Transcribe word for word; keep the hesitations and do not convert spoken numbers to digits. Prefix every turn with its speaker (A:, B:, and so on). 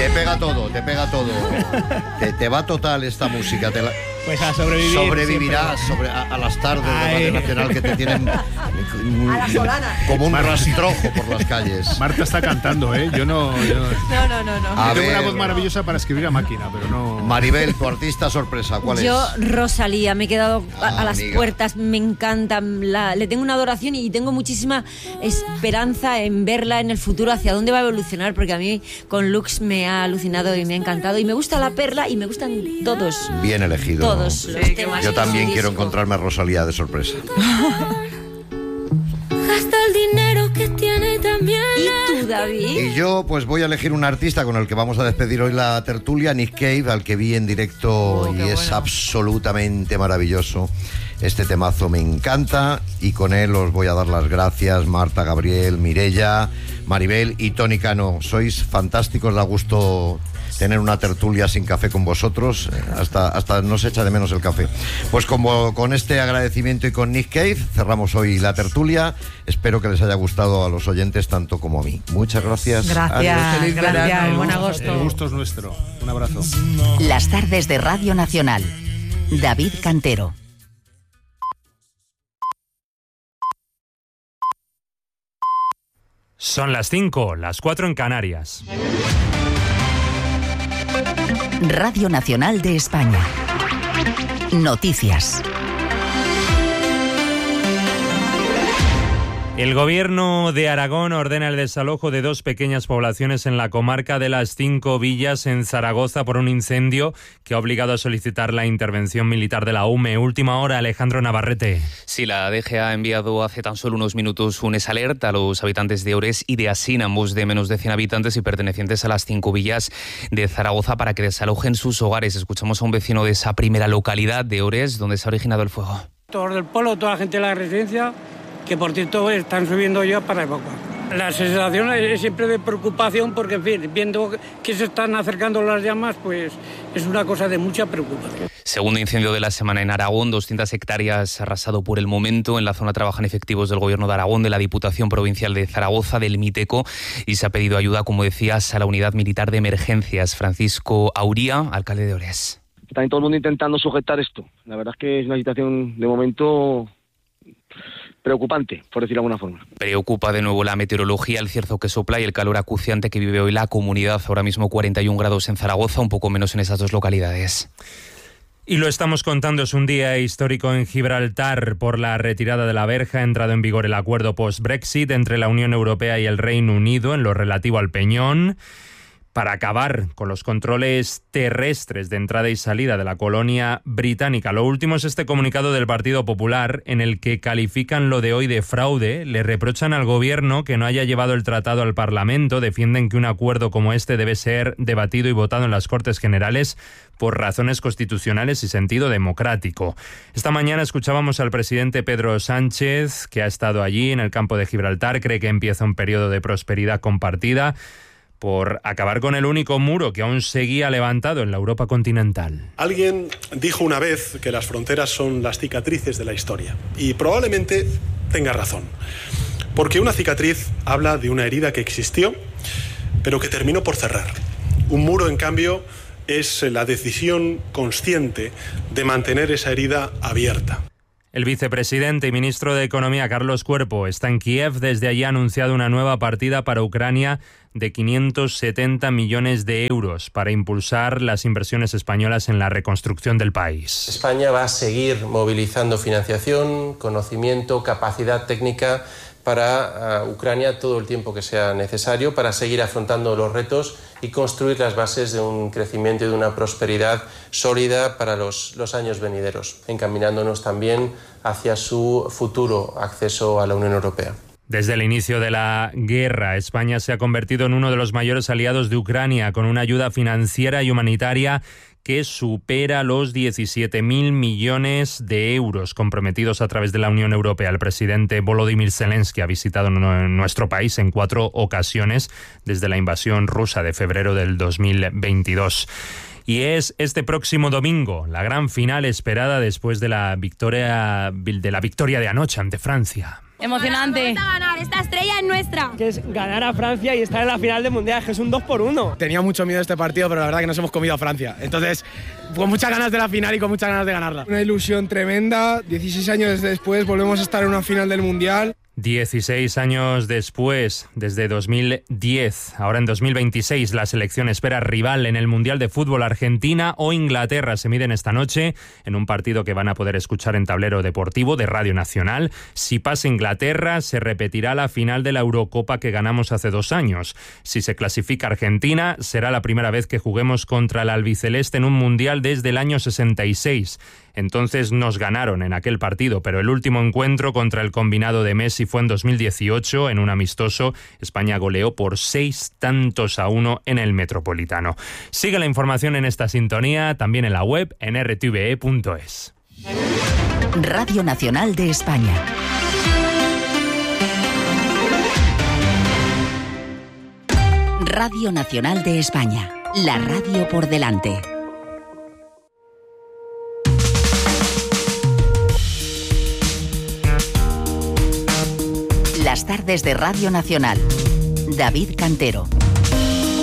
A: te pega todo, te pega todo. Te, te va total esta música. Te la...
B: Pues a sobrevivir.
A: Sobrevivirás sobre, a, a las tardes Ay. de Radio Nacional que te tienen
C: a la solana.
A: Como un rastrojo por las calles.
D: Marta está cantando, ¿eh? Yo no... Yo...
C: No, no, no. no.
D: A tengo ver, una voz maravillosa para escribir a máquina, pero no...
A: Maribel, tu artista sorpresa, ¿cuál
E: Yo,
A: es?
E: Yo, Rosalía, me he quedado a,
A: ah,
E: a las
A: amiga.
E: puertas, me encanta, la, le tengo una adoración y tengo muchísima esperanza en verla en el futuro, hacia dónde va a evolucionar, porque a mí con Lux me ha alucinado y me ha encantado, y me gusta La Perla y me gustan todos.
A: Bien elegido.
E: Todos los
A: sí,
E: temas.
A: Yo también quiero encontrarme a Rosalía de sorpresa.
F: Gasta el dinero que tiene también.
E: ¿Y tú, David?
A: Y yo pues voy a elegir un artista con el que vamos a despedir hoy la tertulia, Nick Cave, al que vi en directo oh, y es bueno. absolutamente maravilloso. Este temazo me encanta y con él os voy a dar las gracias, Marta, Gabriel, Mireia, Maribel y Toni Cano. Sois fantásticos, da gusto tener una tertulia sin café con vosotros, hasta, hasta nos echa de menos el café. Pues como con este agradecimiento y con Nick Cave cerramos hoy la tertulia. Espero que les haya gustado a los oyentes tanto como a mí. Muchas gracias.
C: Gracias,
B: Feliz
C: gracias.
B: verano.
C: Buen agosto.
D: El gusto es nuestro. Un abrazo.
G: Las tardes de Radio Nacional. David Cantero.
H: Son las cinco, las cuatro en Canarias.
G: Radio Nacional de España. Noticias.
H: El gobierno de Aragón ordena el desalojo de dos pequeñas poblaciones en la comarca de las Cinco Villas en Zaragoza por un incendio que ha obligado a solicitar la intervención militar de la U M E. Última hora, Alejandro Navarrete.
I: Sí, la D G A ha enviado hace tan solo unos minutos un alerta a los habitantes de Ores y de Asín, ambos de menos de cien habitantes y pertenecientes a las Cinco Villas de Zaragoza, para que desalojen sus hogares. Escuchamos a un vecino de esa primera localidad de Ores, donde se ha originado el fuego.
J: Todos del pueblo, toda la gente de la residencia, que por cierto están subiendo ya para evacuar. La sensación es siempre de preocupación porque, en fin, viendo que se están acercando las llamas, pues es una cosa de mucha preocupación.
I: Segundo incendio de la semana en Aragón, doscientas hectáreas arrasado por el momento. En la zona trabajan efectivos del Gobierno de Aragón, de la Diputación Provincial de Zaragoza, del Miteco, y se ha pedido ayuda, como decías, a la Unidad Militar de Emergencias. Francisco Auría, alcalde de Ores.
K: Está todo el mundo intentando sujetar esto. La verdad es que es una situación de momento preocupante, por decirlo de alguna forma.
I: Preocupa de nuevo la meteorología, el cierzo que sopla y el calor acuciante que vive hoy la comunidad. Ahora mismo cuarenta y un grados en Zaragoza, un poco menos en esas dos localidades.
H: Y lo estamos contando, es un día histórico en Gibraltar por la retirada de la verja. Ha entrado en vigor el acuerdo post-Brexit entre la Unión Europea y el Reino Unido en lo relativo al Peñón, para acabar con los controles terrestres de entrada y salida de la colonia británica. Lo último es este comunicado del Partido Popular en el que califican lo de hoy de fraude, le reprochan al gobierno que no haya llevado el tratado al Parlamento, defienden que un acuerdo como este debe ser debatido y votado en las Cortes Generales por razones constitucionales y sentido democrático. Esta mañana escuchábamos al presidente Pedro Sánchez, que ha estado allí en el campo de Gibraltar, cree que empieza un periodo de prosperidad compartida por acabar con el único muro que aún seguía levantado en la Europa continental.
L: Alguien dijo una vez que las fronteras son las cicatrices de la historia, y probablemente tenga razón, porque una cicatriz habla de una herida que existió, pero que terminó por cerrar. Un muro, en cambio, es la decisión consciente de mantener esa herida abierta.
H: El vicepresidente y ministro de Economía, Carlos Cuerpo, está en Kiev. Desde allí ha anunciado una nueva partida para Ucrania de quinientos setenta millones de euros para impulsar las inversiones españolas en la reconstrucción del país.
M: España va a seguir movilizando financiación, conocimiento, capacidad técnica para uh, Ucrania todo el tiempo que sea necesario para seguir afrontando los retos y construir las bases de un crecimiento y de una prosperidad sólida para los, los años venideros, encaminándonos también hacia su futuro acceso a la Unión Europea.
H: Desde el inicio de la guerra, España se ha convertido en uno de los mayores aliados de Ucrania, con una ayuda financiera y humanitaria que supera los diecisiete mil millones de euros comprometidos a través de la Unión Europea. El presidente Volodymyr Zelensky ha visitado nuestro país en cuatro ocasiones desde la invasión rusa de febrero del dos mil veintidós. Y es este próximo domingo la gran final esperada después de la victoria de la victoria de anoche ante Francia.
B: Emocionante.
N: Vamos a ganar, esta estrella es nuestra.
O: Que es ganar a Francia y estar en la final del Mundial, que es un dos por uno.
P: Tenía mucho miedo este partido, pero la verdad que nos hemos comido a Francia. Entonces, con muchas ganas de la final y con muchas ganas de ganarla.
Q: Una ilusión tremenda. dieciséis años después volvemos a estar en una final del Mundial.
H: dieciséis años después, desde dos mil diez. Ahora en dos mil veintiséis la selección espera rival en el Mundial de Fútbol. Argentina o Inglaterra se miden esta noche en un partido que van a poder escuchar en Tablero Deportivo de Radio Nacional. Si pasa Inglaterra, se repetirá la final de la Eurocopa que ganamos hace dos años. Si se clasifica Argentina, será la primera vez que juguemos contra el albiceleste en un Mundial desde el año sesenta y seis. Entonces nos ganaron en aquel partido, pero el último encuentro contra el combinado de Messi fue en dos mil dieciocho, en un amistoso. España goleó por seis tantos a uno en el Metropolitano. Sigue la información en esta sintonía, también en la web, en r t v e punto es.
G: Radio Nacional de España. Radio Nacional de España. La radio por delante. Las tardes de Radio Nacional. David Cantero.